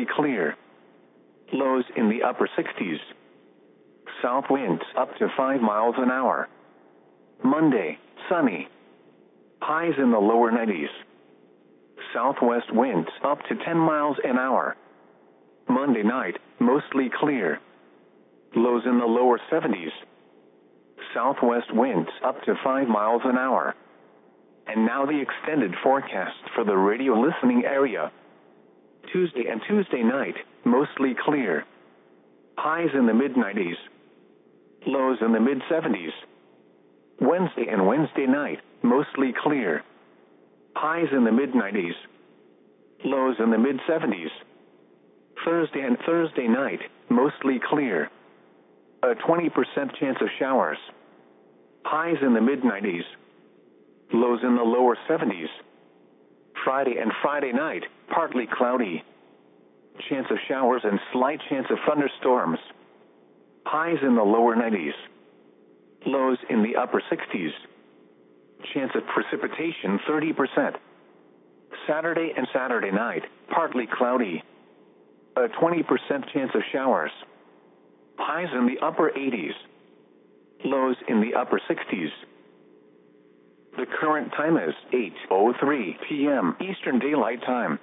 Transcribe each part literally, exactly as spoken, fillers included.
mostly clear. Lows in the upper sixties. South winds up to five miles an hour. Monday, sunny. Highs in the lower nineties. Southwest winds up to ten miles an hour. Monday night, mostly clear. Lows in the lower seventies. Southwest winds up to five miles an hour. And now the extended forecast for the radio listening area. Tuesday and Tuesday night, mostly clear. Highs in the mid nineties. Lows in the mid seventies. Wednesday and Wednesday night, mostly clear. Highs in the mid nineties. Lows in the mid seventies. Thursday and Thursday night, mostly clear. A twenty percent chance of showers. Highs in the mid nineties. Lows in the lower seventies. Friday and Friday night, partly cloudy. Chance of showers and slight chance of thunderstorms. Highs in the lower nineties. Lows in the upper sixties. Chance of precipitation thirty percent. Saturday and Saturday night, partly cloudy. A twenty percent chance of showers. Highs in the upper eighties. Lows in the upper sixties. The current time is eight oh three p.m. Eastern Daylight Time.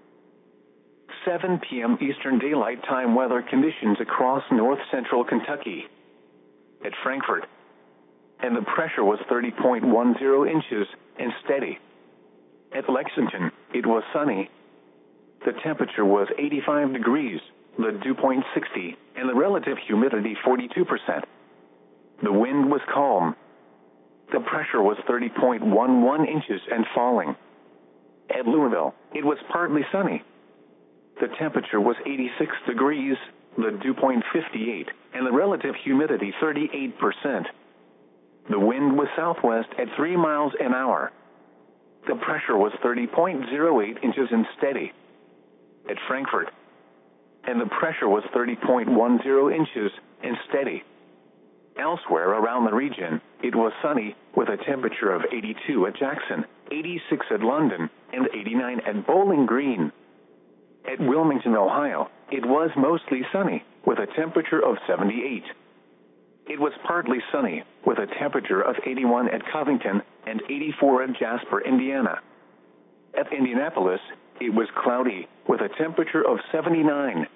seven p.m. Eastern Daylight Time weather conditions across north central Kentucky. At Frankfort. And the pressure was thirty point one zero inches and steady. At Lexington, it was sunny. The temperature was eighty-five degrees, the dew point sixty, and the relative humidity forty-two percent. The wind was calm. The pressure was thirty point one one inches and falling. At Louisville, it was partly sunny. The temperature was eighty-six degrees, the dew point fifty-eight, and the relative humidity thirty-eight percent. The wind was southwest at three miles an hour. The pressure was thirty point zero eight inches and steady. At Frankfort. And the pressure was thirty point one zero inches and steady. Elsewhere around the region, it was sunny, with a temperature of eighty-two at Jackson, eighty-six at London, and eighty-nine at Bowling Green. At Wilmington, Ohio, it was mostly sunny, with a temperature of seventy-eight. It was partly sunny, with a temperature of eighty-one at Covington and eighty-four at Jasper, Indiana. At Indianapolis, it was cloudy, with a temperature of seventy-nine.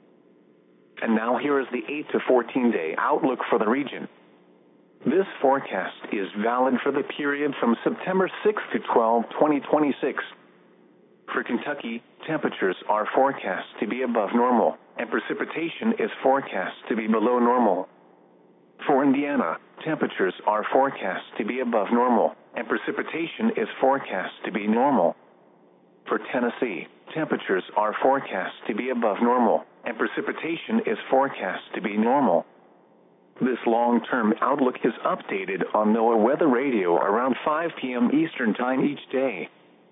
And now here is the eight to fourteen day outlook for the region. This forecast is valid for the period from September sixth to twelfth, twenty twenty-six. For Kentucky, temperatures are forecast to be above normal, and precipitation is forecast to be below normal. For Indiana, temperatures are forecast to be above normal, and precipitation is forecast to be normal. For Tennessee, temperatures are forecast to be above normal, and precipitation is forecast to be normal. This long-term outlook is updated on NOAA Weather Radio around five p.m. Eastern Time each day.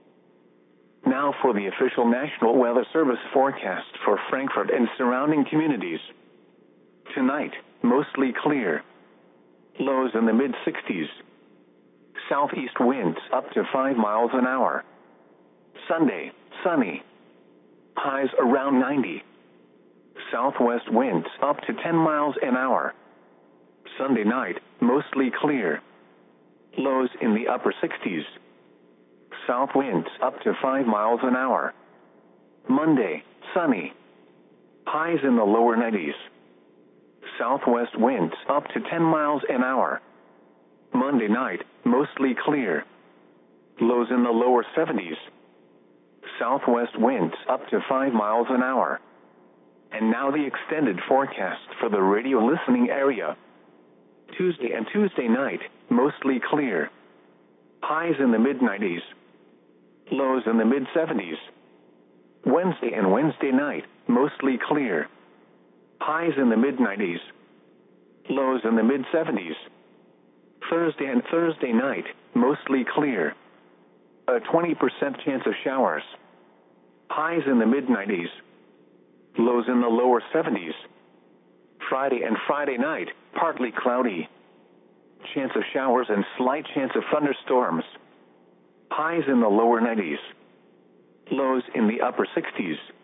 Now for the official National Weather Service forecast for Frankfort and surrounding communities. Tonight, mostly clear. Lows in the mid sixties. Southeast winds up to five miles an hour. Sunday, sunny. Highs around ninety. Southwest winds up to ten miles an hour. Sunday night, mostly clear. Lows in the upper sixties. South winds up to five miles an hour. Monday, sunny. Highs in the lower nineties. Southwest winds up to ten miles an hour. Monday night, mostly clear. Lows in the lower seventies. Southwest winds up to five miles an hour. And now the extended forecast for the radio listening area. Tuesday and Tuesday night, mostly clear. Highs in the mid nineties. Lows in the mid seventies. Wednesday and Wednesday night, mostly clear. Highs in the mid nineties. Lows in the mid seventies. Thursday and Thursday night, mostly clear. A twenty percent chance of showers. Highs in the mid nineties. Lows in the lower seventies. Friday and Friday night, partly cloudy. Chance of showers and slight chance of thunderstorms. Highs in the lower nineties. Lows in the upper sixties.